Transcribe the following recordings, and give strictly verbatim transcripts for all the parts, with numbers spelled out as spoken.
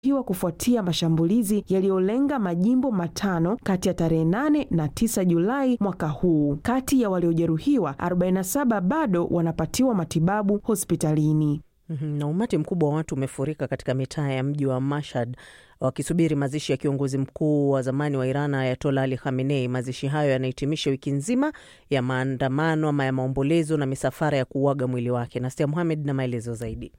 hiwa kufuatia mashambulizi yaliyolenga majimbo matano kati ya tarehe nane na tisa Julai mwaka huu. Kati ya waliojeruhiwa, arobaini na saba bado wanapatiwa matibabu hospitalini. Na umati mkubwa wa watu umefurika katika mitaa ya mji wa Mashhad wakisubiri mazishi ya kiongozi mkuu wa zamani wa Iran Ayatollah Ali Khamenei. Mazishi hayo yanahitimisha wiki nzima ya maandamano ama ya maombolezo na misafara ya kuuaga mwili wake. Nastia Mohamed na maelezo zaidi.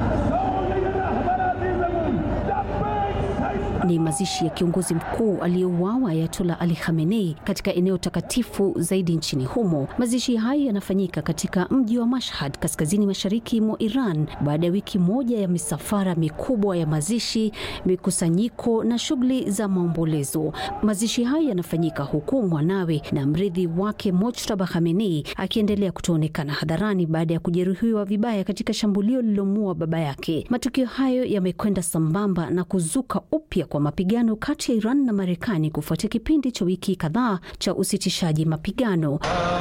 Ni mazishi ya kiongozi mkuu aliyeuawa Ayatollah Ali Khamenei katika eneo takatifu zaidi nchini humo. Mazishi hayo yanafanyika katika mji wa Mashhad, kaskazini mashariki mwa Iran, baada ya wiki moja ya misafara mikubwa ya mazishi, mikusanyiko na shughuli za maombolezo. Mazishi hayo yanafanyika huku mwanawe na mrithi wake Mojtaba Khamenei akiendelea kutoonekana hadharani baada ya kujeruhiwa vibaya katika shambulio lililomuua baba yake. Matukio hayo yamekwenda sambamba na kuzuka upya kwa mapigano kati ya Iran na Marekani kufuatia kipindi cha wiki kadhaa cha usitishaji mapigano.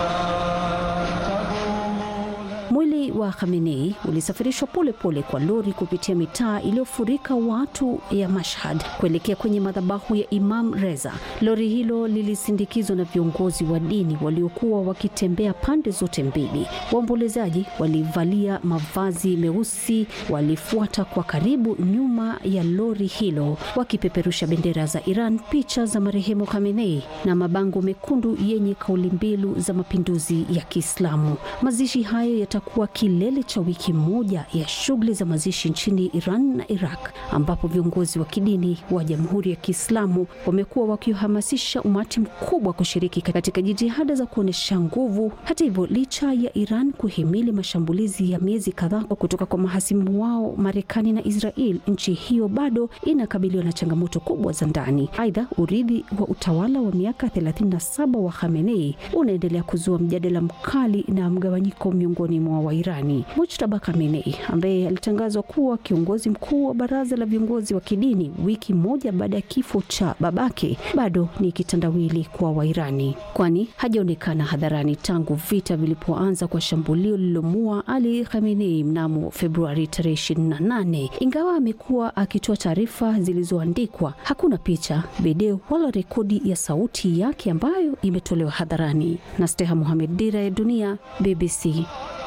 Mwili wa Khamenei ulisafirishwa pole pole kwa lori kupitia mitaa iliyofurika watu ya Mashhad kuelekea kwenye madhabahu ya Imam Reza. Lori hilo lilisindikizwa na viongozi wa dini waliokuwa wakitembea pande zote mbili. Waombolezaji walivalia mavazi meusi walifuata kwa karibu nyuma ya lori hilo wakipeperusha bendera za Iran, picha za marehemu Khamenei na mabango mekundu yenye kauli mbiu za mapinduzi ya Kiislamu. Mazishi hayo yatakuwa kilele cha wiki moja ya shughuli za mazishi nchini Iran na Iraq, ambapo viongozi wa kidini wa Jamhuri ya Kiislamu wamekuwa wakihamasisha umati mkubwa kushiriki katika jitihada za kuonesha nguvu. Hata hivyo, licha ya Iran kuhimili mashambulizi ya miezi kadhaa kutoka kwa mahasimu wao Marekani na Israel, nchi hiyo bado inakabiliwa na changamoto kubwa za ndani. Aidha, urithi wa utawala wa miaka thelathini na saba wa Khamenei unaendelea kuzua mjadala mkali na mgawanyiko miongoni mwa Wairani. Mojtaba Khamenei, ambaye alitangazwa kuwa kiongozi mkuu wa baraza la viongozi wa kidini wiki moja baada ya kifo cha babake, bado ni kitandawili kwa Wairani, kwani hajaonekana hadharani tangu vita vilipoanza kwa shambulio lililomuua Ali Khamenei mnamo Februari tarehe ishirini na nane. Ingawa amekuwa akitoa taarifa zilizoandikwa, hakuna picha, video wala rekodi ya sauti yake ambayo imetolewa hadharani. Nastia Mohamed, Dira ya Dunia, B B C.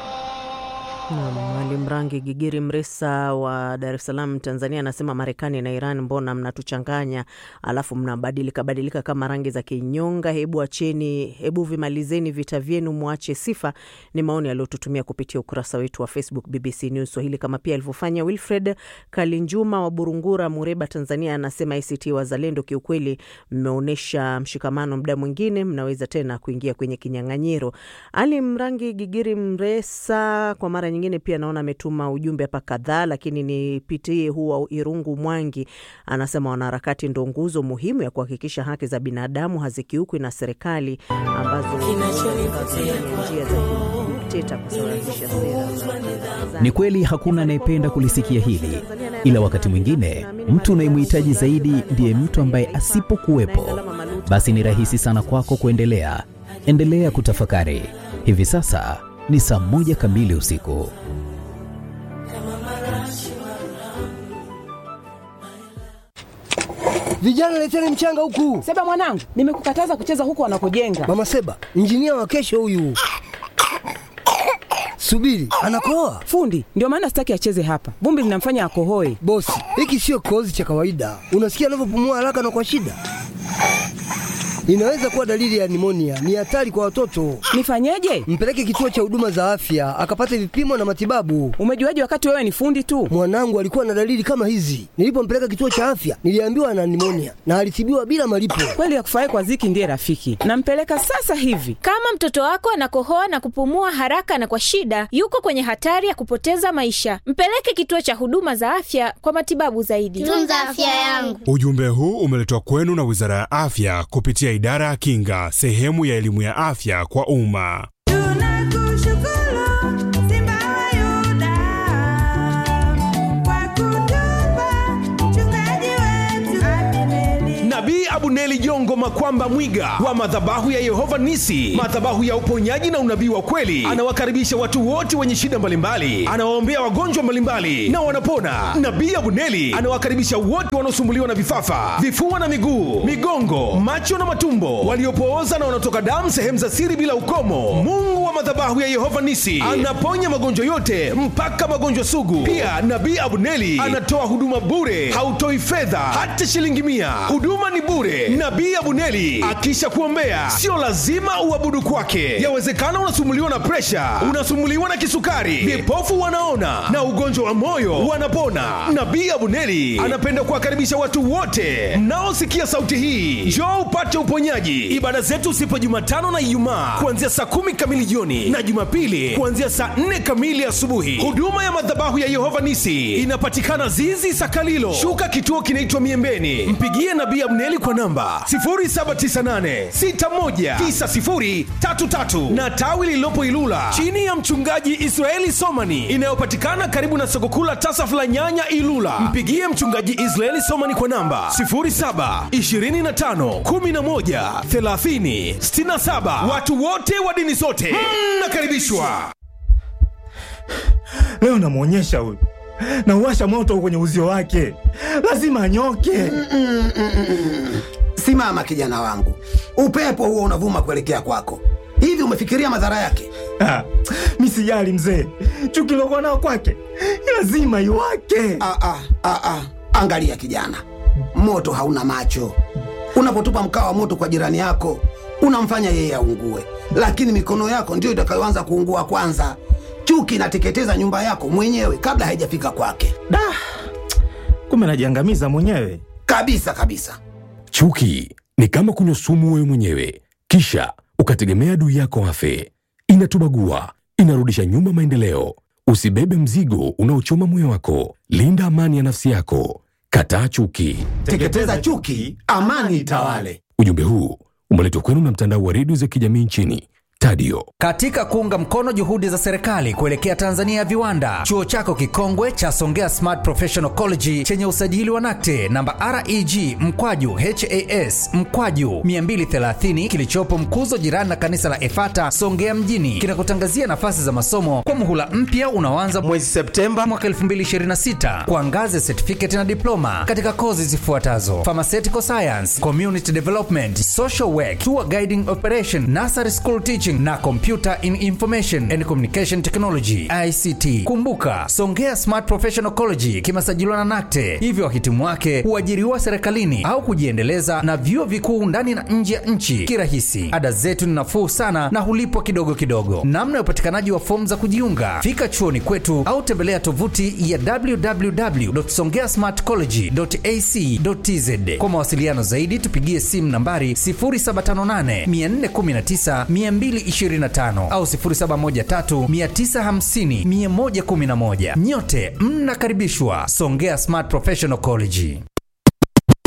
Mwalimu Rangi Gigiri Mresa wa Dar es Salaam, Tanzania, anasema Marekani na Iran, mbona mnatuchanganya alafu mnabadilika badilika kama rangi za kinyonga? Hebu acheni, hebu vimalizeni vita vyenu, muache sifa. Ni maoni aliyotutumia kupitia ukurasa wetu wa Facebook B B C News Swahili, kama pia alivyofanya Wilfred Kalinjuma wa Burungura, Mureba, Tanzania. Anasema A C T Wazalendo, kiukweli mmeonesha mshikamano, muda mwingine mnaweza tena kuingia kwenye kinyang'anyiro. Ali Mrangi Gigiri Mresa kwa mara nyingine pia naona ametuma ujumbe hapa kadhaa, lakini nipitie huwa Irungu Mwangi. Anasema wanaharakati ndo nguzo muhimu ya kuhakikisha haki za binadamu hazikiukwi na serikali ambazo njia za dikteta kusawazisha sera. Ni kweli hakuna anayependa kulisikia hili, ila wakati mwingine mtu unayemhitaji zaidi ndiye mtu ambaye asipokuwepo basi ni rahisi sana kwako kuendelea. Endelea kutafakari. Hivi sasa ni saa moja kamili usiku. Vijana leteni mchanga huku. Seba mwanangu, nimekukataza kucheza huko wanakojenga. Mama Seba, injinia wa kesho huyu. Subiri, anakohoa. Fundi, ndio maana sitaki acheze hapa. Vumbi linamfanya akohoe. Bosi, hiki sio kozi cha kawaida. Unasikia anavyopumua haraka na kwa shida? Inaweza kuwa dalili ya pneumonia. Ni hatari kwa watoto. Nifanyeje? Mpeleke kituo cha huduma za afya akapate vipimo na matibabu. Umejuaje wakati wewe ni fundi tu? Mwanangu alikuwa na dalili kama hizi. Nilipompeleka kituo cha afya, niliambiwa ana pneumonia na alitibiwa bila malipo. Kweli yakufurahi kwa Ziki ndiye rafiki. Nampeleka sasa hivi. Kama mtoto wako anakohoa na kupumua haraka na kwa shida, yuko kwenye hatari ya kupoteza maisha. Mpeleke kituo cha huduma za afya kwa matibabu zaidi. Tunza afya yangu. Ujumbe huu umeletwa kwenu na Wizara ya Afya kupitia Idara ya Kinga, sehemu ya elimu ya afya kwa umma. Nabii Abuneli Jongo Makwamba Mwiga wa madhabahu ya Yehova Nisi, madhabahu ya uponyaji na unabii wa kweli. Anawakaribisha watu wote wenye shida mbalimbali, anawaombea wagonjwa mbalimbali na wanapona. Nabii Abuneli anawakaribisha wote wanaosumbuliwa na vifafa, vifua na miguu, migongo, macho na matumbo, waliopooza na wanaotoka damu sehemu za siri bila ukomo. Mungu wa madhabahu ya Yehova Nisi anaponya magonjwa yote mpaka magonjwa sugu. Pia Nabii Abuneli anatoa huduma bure, hautoi fedha hata shilingi mia. Huduma ni bure. Nabii Abuneli akisha kuombea, sio lazima uabudu kwake. Yawezekana unasumbuliwa na presha, unasumbuliwa na kisukari, vipofu wanaona na ugonjwa wa moyo wanapona. Nabii Abuneli anapenda kuwakaribisha watu wote mnaosikia sauti hii, njoo upate uponyaji. Ibada zetu sipo Jumatano na Ijumaa kuanzia saa kumi kamili jioni na Jumapili kuanzia saa nne kamili asubuhi. Huduma ya madhabahu ya Yehova Nisi inapatikana Zizi Sakalilo, shuka kituo kinaitwa Miembeni. Mpigie Nabii Abuneli kwa namba sifuri saba tisa nane sita moja tisa sifuri tatu tatu na tawi lililopo Ilula chini ya mchungaji Israeli Somani inayopatikana karibu na soko kuu la Tasaf la Nyanya Ilula. Mpigie mchungaji Israeli Somani kwa namba sifuri saba ishirini na tano kumi na moja thelathini sitini na saba. Watu wote wa dini zote mnakaribishwa. Leo namuonyesha huyu na uwasha moto kwenye uzio wake, lazima anyoke. Mm, mm, mm, mm. Simama kijana wangu, upepo huo unavuma kuelekea kwako. Hivi umefikiria madhara yake? Ah, mimi sijali mzee, chuki lokuwa nao kwake lazima iwake. Ah, ah, ah, ah. Angalia kijana, moto hauna macho. Unapotupa mkaa wa moto kwa jirani yako, unamfanya yeye aungue, lakini mikono yako ndio itakayoanza kuungua kwanza. Chuki inateketeza nyumba yako mwenyewe kabla haijafika kwake. Da, kumbe najiangamiza mwenyewe. Kabisa kabisa. Chuki ni kama kunywa sumu wewe mwenyewe, kisha ukategemea adui yako afe. Inatubagua, inarudisha nyuma maendeleo. Usibebe mzigo unaochoma moyo wako. Linda amani ya nafsi yako. Kataa chuki. Teketeza chuki, amani itawale. Ujumbe huu umeletwa kwenu na mtandao wa redio za kijamii nchini Tadio. Katika kuunga mkono juhudi za serikali kuelekea Tanzania ya viwanda, chuo chako kikongwe cha Songea Smart Professional College chenye usajili wa NACTE namba R E G mkwaju H A S mkwaju mia mbili thelathini kilichopo Mkuzo, jirani na kanisa la Efata Songea mjini, kinakutangazia nafasi za masomo kwa muhula mpya unaoanza mwezi Septemba mwaka elfu mbili ishirini na sita kwa ngazi ya certificate na diploma katika kozi zifuatazo: Pharmaceutical Science, Community Development, Social Work, Tour Guiding Operation, Nursery School Teaching na Computer in Information and Communication Technology I C T. Kumbuka, Songea Smart Professional College kimesajiliwa na NACTE, hivyo wahitimu wake huajiriwa serikalini au kujiendeleza na vyuo vikuu ndani na nje ya nchi kirahisi. Ada zetu ni nafuu sana na hulipwa kidogo kidogo. Namna ya upatikanaji wa fomu za kujiunga, fika chuoni kwetu au tembelea tovuti ya w w w dot songea smart college dot a c dot t z. Kwa mawasiliano zaidi tupigie simu nambari sifuri saba tano nane nne one tisa mbili ishirini na tano au sifuri saba moja tatu tisa hamsini mia moja kumi na moja. Nyote mnakaribishwa Songea Smart Professional College.